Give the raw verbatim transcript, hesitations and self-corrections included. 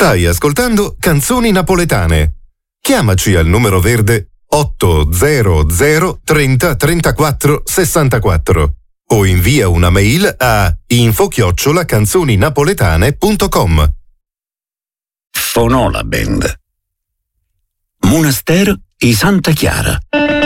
Stai ascoltando Canzoni Napoletane. Chiamaci al numero verde otto zero zero trenta trentaquattro sessantaquattro o invia una mail a info chiocciola canzoninapoletane punto com. Fonola Band. Monastero di Santa Chiara.